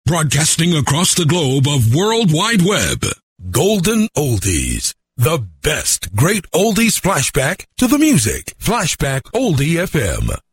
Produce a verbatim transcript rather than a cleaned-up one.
Broadcasting across the globe of World Wide Web. Golden Oldies. The best great oldies flashback to the music. Flashback Oldie F M.